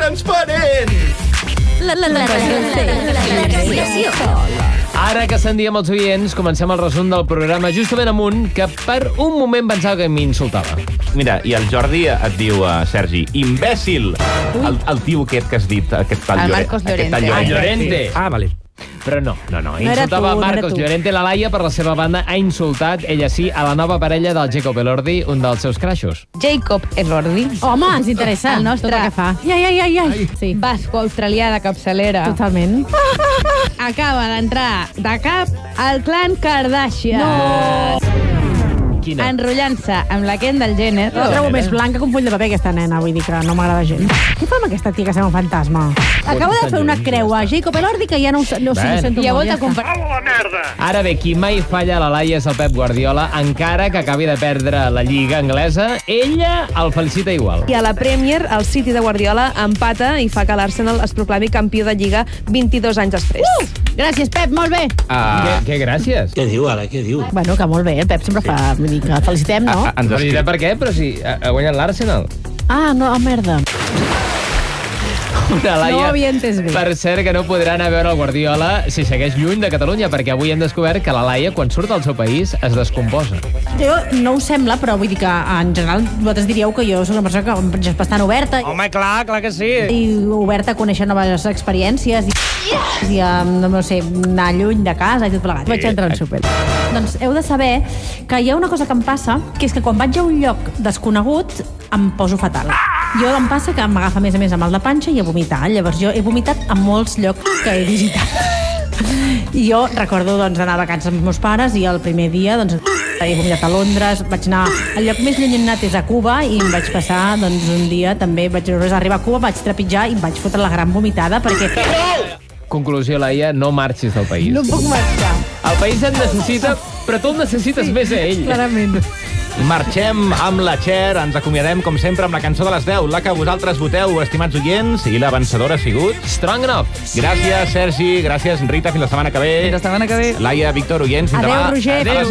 transparent! La relació. Ara que se'n diem els oients, comencem el resum del programa justament amb un que per un moment pensava que m'insultava. Mira, i el Jordi et diu, Sergi, imbècil! El tio aquest que has dit, aquest tal El Marcos Llorente. Llorente. Ah, vale. Però no. era Insultava tu, no era Marcos tu. Llorente. La Laia, per la seva banda, ha insultat, ella sí, a la nova parella del Jacob Elordi, un dels seus crashos. Jacob Elordi. Home, ens interessa El nostre- tot el que fa. Ai. Sí, Basco-australià de capçalera. totalment. Acaba d'entrar de cap al clan Kardashian. Quina? Enrotllant-se amb la Kendall Jenner. La trobo més blanca que un full de paper, aquesta nena. Vull dir que no m'agrada gens. Què fa amb aquesta tia que sembla un fantasma? Acaba de fer una creu a Jacob Elordi que ja no ho sento I ha molt. voltat a comparar. Ara bé, qui mai falla a la Laia és el Pep Guardiola, encara que acabi de perdre la Lliga anglesa, ella el felicita igual. I a la Premier, el City de Guardiola empata i fa que l'Arsenal es proclami campió de Lliga 22 anys després. Gràcies, Pep, molt bé. Què gràcies? Què diu, ara? Què diu? Bueno, que molt bé, el Pep sempre fa... Vull dir que el felicitem, no? Ens Felicitat per què? Però si ha guanyat l'Arsenal. Ah, no, merda. Una Laia, No ho havia entès bé. per cert, que no podrà anar a veure el Guardiola si segueix lluny de Catalunya, perquè avui hem descobert que la Laia, quan surt al seu país, es descomposa. Jo no us sembla, però vull dir que en general vosaltres diríeu que jo soc una persona que és bastant oberta Home, clar que sí. i oberta a conèixer noves experiències i a, no sé, anar lluny de casa i tot plegat. Vaig entrar en súper. Doncs heu de saber que hi ha una cosa que em passa, que és que quan vaig a un lloc desconegut em poso fatal. Jo em passa que m'agafa a més mal de panxa i a vomitar. Llavors jo he vomitat a molts llocs que he visitat. I jo recordo doncs, anar a vacances amb els meus pares i el primer dia doncs, he vomitat a Londres, vaig anar... El lloc més lluny anat és a Cuba i em vaig passar doncs, un dia també, vaig arribar a Cuba, vaig trepitjar i em vaig fotre la gran vomitada perquè... Conclusió, Laia, no marxis del país. No puc marxar. El país et necessita, però tu el necessites més a ell. Clarament. Marxem amb la Cher, ens acomiadem com sempre amb la cançó de les 10, la que vosaltres voteu, estimats oients, i la vencedora ha sigut... Strong enough. Gràcies, Sergi, gràcies, Rita, fins la setmana que ve. Fins la setmana que ve. Laia, Víctor, oients, fins Adéu, demà. Roger. A les